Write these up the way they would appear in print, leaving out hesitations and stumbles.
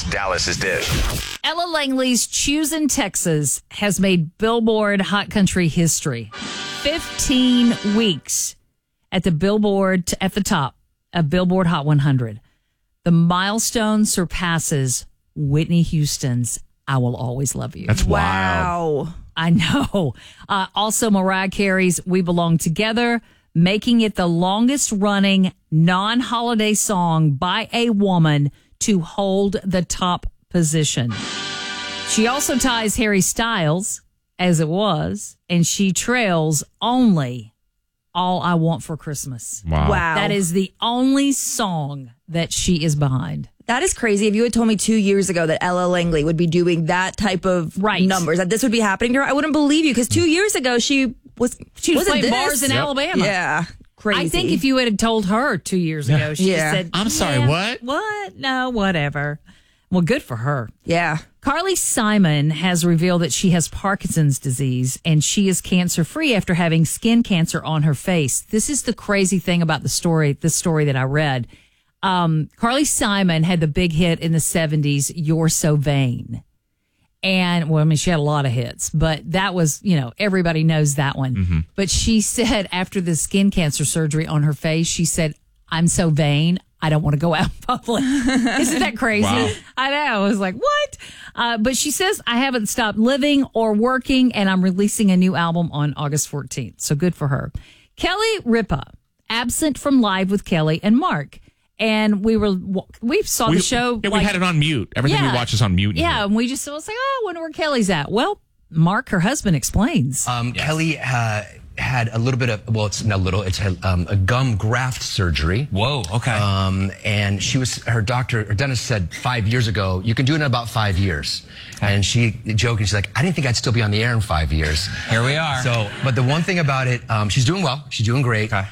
Dallas's Dish. Ella Langley's Choosing Texas has made Billboard Hot Country history. 15 weeks at the Billboard at the top of Billboard Hot 100. The milestone surpasses Whitney Houston's I Will Always Love You. That's wild. Wow. I know. Also, Mariah Carey's We Belong Together, making it the longest running non-holiday song by a woman to hold the top position. She also ties Harry Styles, as it was, and she trails only All I Want for Christmas. Wow. That is the only song that she is behind. That is crazy. If you had told me 2 years ago that Ella Langley would be doing that type of numbers, that this would be happening to her, I wouldn't believe you. Because 2 years ago, she was playing bars in Alabama. Yeah. Crazy. I think if you had told her 2 years ago, she just said, I'm sorry, what? What? No, whatever. Well, good for her. Yeah. Carly Simon has revealed that she has Parkinson's disease and she is cancer-free after having skin cancer on her face. This is the crazy thing about the story that I read. Carly Simon had the big hit in the 70s, You're So Vain. And, well, I mean, she had a lot of hits, but that was, everybody knows that one. Mm-hmm. But she said after the skin cancer surgery on her face, she said, I'm so vain, I don't want to go out in public. Isn't that crazy? Wow. I know. I was like, what? But she says, I haven't stopped living or working, and I'm releasing a new album on August 14th. So good for her. Kelly Ripa, absent from Live with Kelly and Mark. And we saw the show. Yeah, we had it on mute. Everything we watch is on mute. Yeah, and we just was like, I wonder where Kelly's at. Well, Mark, her husband, explains. Kelly had a little bit of, it's not little, it's a gum graft surgery. Whoa, okay. And her dentist said 5 years ago, you can do it in about 5 years. And she joking, she's like, I didn't think I'd still be on the air in 5 years. Here we are. So, but the one thing about it, she's doing well. She's doing great. Okay.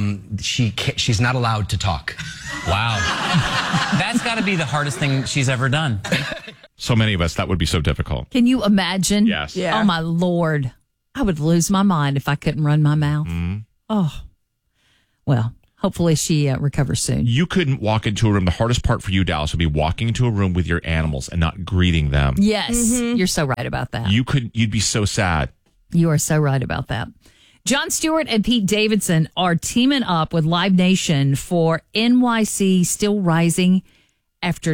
She's not allowed to talk. Wow. That's got to be the hardest thing she's ever done. So many of us, that would be so difficult. Can you imagine? Yes. Yeah. Oh, my Lord. I would lose my mind if I couldn't run my mouth. Mm. Oh. Well, hopefully she recovers soon. You couldn't walk into a room. The hardest part for you, Dallas, would be walking into a room with your animals and not greeting them. Yes. You're so right about that. You'd be so sad. You are so right about that. Jon Stewart and Pete Davidson are teaming up with Live Nation for NYC Still Rising after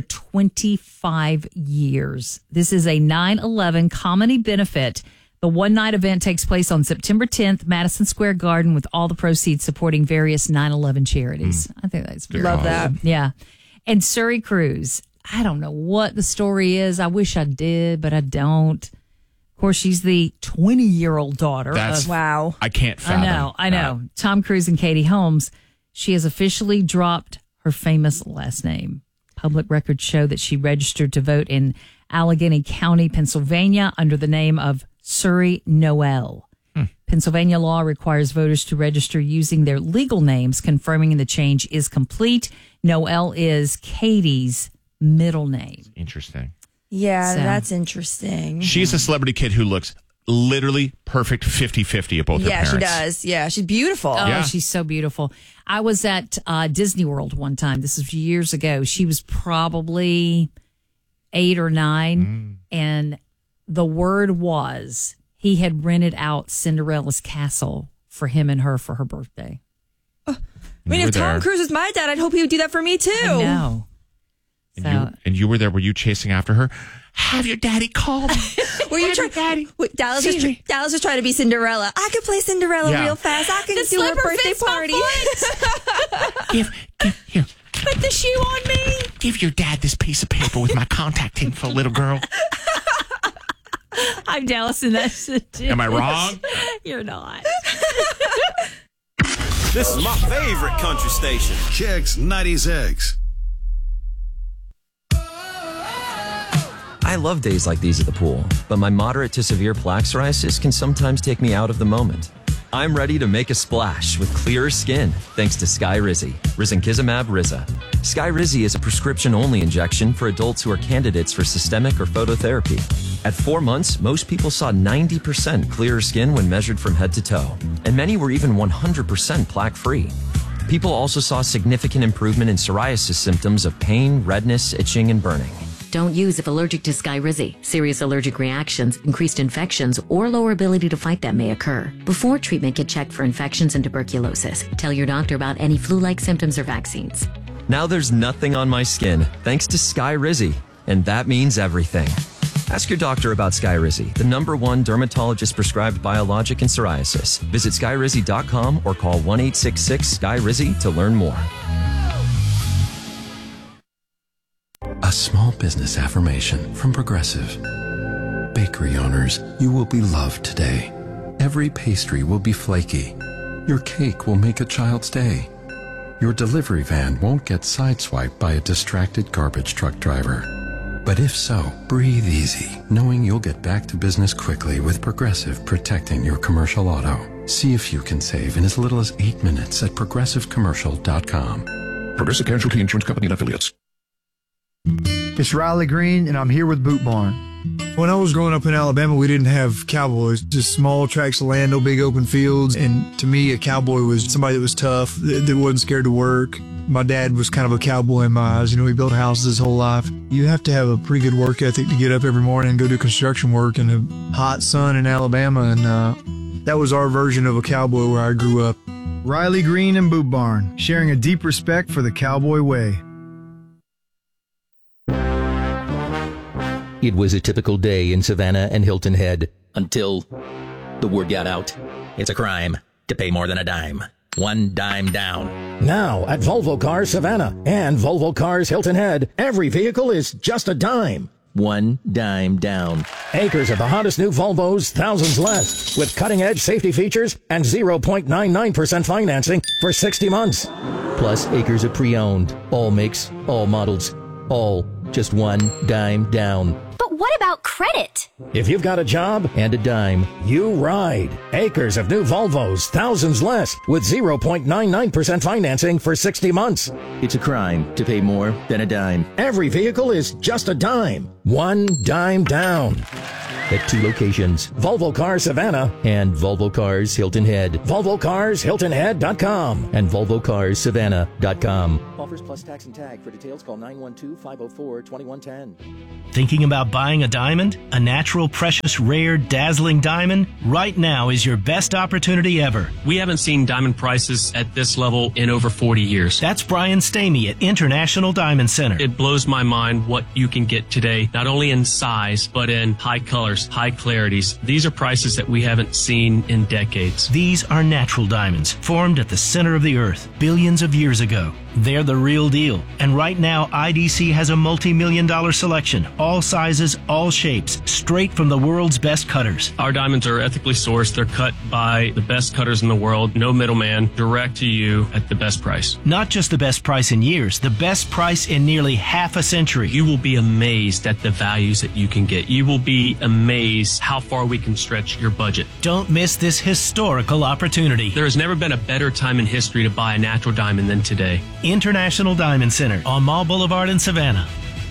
25 years. This is a 9/11 comedy benefit. The one-night event takes place on September 10th, Madison Square Garden, with all the proceeds supporting various 9/11 charities. I think that's very Love cool. that. Yeah. And Suri Cruz, I don't know what the story is. I wish I did, but I don't. Of course, she's the 20-year-old daughter of... Wow. I can't fathom. I know. Tom Cruise and Katie Holmes. She has officially dropped her famous last name. Public records show that she registered to vote in Allegheny County, Pennsylvania, under the name of Suri Noel. Pennsylvania law requires voters to register using their legal names, confirming the change is complete. Noel is Katie's middle name. Interesting. Yeah, So- that's interesting. She's a celebrity kid who looks literally perfect 50-50 of both her parents. Yeah, she does. Yeah, she's beautiful. Oh, Yeah. she's so beautiful. I was at Disney World one time. This was years ago. She was probably 8 or 9. And the word was he had rented out Cinderella's castle for him and her for her birthday. I mean, You if were Tom there. Cruise was my dad, I'd hope he would do that for me too. I know. And you were there. Were you chasing after her? Have your daddy call me. Were you trying? Dallas was trying to be Cinderella. I could play Cinderella Yeah. real fast. I can The do her slipper birthday fits my party. Here, Put the shoe on me. give your dad this piece of paper with my contact info, little girl. I'm Dallas and that's Am I wrong? You're not. This is my favorite country station. Chicks 96. I love days like these at the pool, but my moderate to severe plaque psoriasis can sometimes take me out of the moment. I'm ready to make a splash with clearer skin thanks to Skyrizi, Risankizumab Riza. Skyrizi is a prescription-only injection for adults who are candidates for systemic or phototherapy. At 4 months, most people saw 90% clearer skin when measured from head to toe, and many were even 100% plaque-free. People also saw significant improvement in psoriasis symptoms of pain, redness, itching, and burning. Don't use if allergic to Skyrizi. Serious allergic reactions, increased infections, or lower ability to fight them may occur. Before treatment, get checked for infections and tuberculosis. Tell your doctor about any flu-like symptoms or vaccines. Now there's nothing on my skin thanks to Skyrizi, and that means everything. Ask your doctor about Skyrizi, the #1 dermatologist-prescribed biologic in psoriasis. Visit Skyrizi.com or call 1-866-SKYRIZI to learn more. A small business affirmation from Progressive. Bakery owners, you will be loved today. Every pastry will be flaky. Your cake will make a child's day. Your delivery van won't get sideswiped by a distracted garbage truck driver. But if so, breathe easy, knowing you'll get back to business quickly with Progressive protecting your commercial auto. See if you can save in as little as 8 minutes at progressivecommercial.com. Progressive Casualty Insurance Company and Affiliates. It's Riley Green, and I'm here with Boot Barn. When I was growing up in Alabama, we didn't have cowboys, just small tracts of land, no big open fields. And to me, a cowboy was somebody that was tough, that wasn't scared to work. My dad was kind of a cowboy in my eyes. You know, he built houses his whole life. You have to have a pretty good work ethic to get up every morning and go do construction work in a hot sun in Alabama. And that was our version of a cowboy where I grew up. Riley Green and Boot Barn, sharing a deep respect for the cowboy way. It was a typical day in Savannah and Hilton Head until the word got out. It's a crime to pay more than a dime. One dime down. Now at Volvo Cars Savannah and Volvo Cars Hilton Head, every vehicle is just a dime. One dime down. Acres of the hottest new Volvos, thousands less, with cutting-edge safety features and 0.99% financing for 60 months. Plus acres of pre-owned. All makes, all models, all just one dime down. But what about credit? If you've got a job and a dime, you ride. Acres of new Volvos, thousands less, with 0.99% financing for 60 months. It's a crime to pay more than a dime. Every vehicle is just a dime. One dime down. At 2 locations, Volvo Cars Savannah and Volvo Cars Hilton Head. VolvoCarsHiltonHead.com and VolvoCarsSavannah.com. Offers plus tax and tag. For details, call 912-504-2110. Thinking about buying a diamond? A natural, precious, rare, dazzling diamond? Right now is your best opportunity ever. We haven't seen diamond prices at this level in over 40 years. That's Brian Stamey at International Diamond Center. It blows my mind what you can get today, not only in size, but in high colors, high clarities. These are prices that we haven't seen in decades. These are natural diamonds, formed at the center of the earth, billions of years ago. They're the real deal. And right now, IDC has a multi-million-dollar selection, all sizes, all shapes, straight from the world's best cutters. Our diamonds are ethically sourced. They're cut by the best cutters in the world, no middleman, direct to you at the best price. Not just the best price in years, the best price in nearly half a century. You will be amazed at the values that you can get. You will be amazed how far we can stretch your budget. Don't miss this historical opportunity. There has never been a better time in history to buy a natural diamond than today. International Diamond Center on Mall Boulevard in Savannah.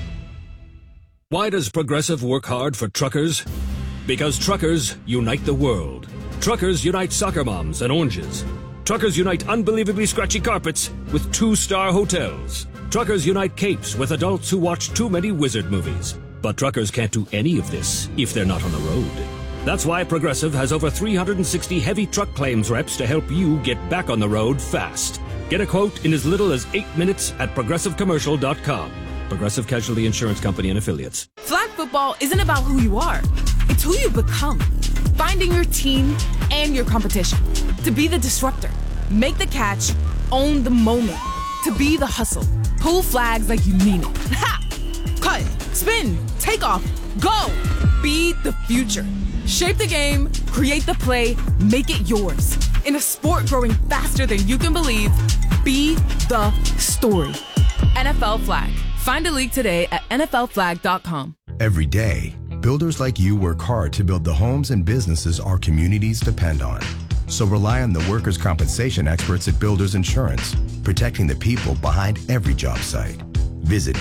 Why does Progressive work hard for truckers? Because truckers unite the world. Truckers unite soccer moms and oranges. Truckers unite unbelievably scratchy carpets with 2-star hotels. Truckers unite capes with adults who watch too many wizard movies. But truckers can't do any of this if they're not on the road. That's why Progressive has over 360 heavy truck claims reps to help you get back on the road fast. Get a quote in as little as 8 minutes at progressivecommercial.com. Progressive Casualty Insurance Company and Affiliates. Flag football isn't about who you are. It's who you become. Finding your team and your competition. To be the disruptor. Make the catch. Own the moment. To be the hustle. Pull flags like you mean it. Ha! Cut. Spin. Take off. Go. Be the future. Shape the game. Create the play. Make it yours. In a sport growing faster than you can believe, be the story. NFL Flag. Find a league today at NFLflag.com. Every day, builders like you work hard to build the homes and businesses our communities depend on. So rely on the workers' compensation experts at Builders Insurance, protecting the people behind every job site. Visit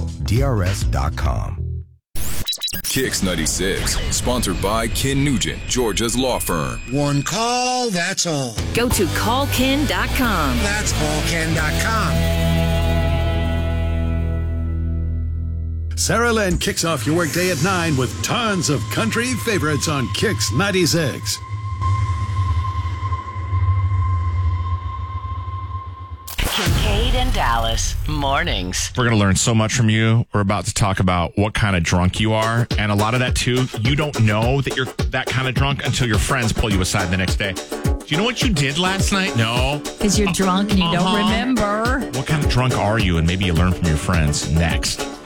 BLDRS.com. Kicks 96, sponsored by Ken Nugent, Georgia's law firm. One call, that's all. Go to callken.com. That's callken.com. Sarah Lynn kicks off your workday at 9 with tons of country favorites on Kix 96. Kincaid and Dallas mornings. We're going to learn so much from you. We're about to talk about what kind of drunk you are. And a lot of that, too, you don't know that you're that kind of drunk until your friends pull you aside the next day. Do you know what you did last night? No. Because you're drunk and you don't remember. What kind of drunk are you? And maybe you learn from your friends next.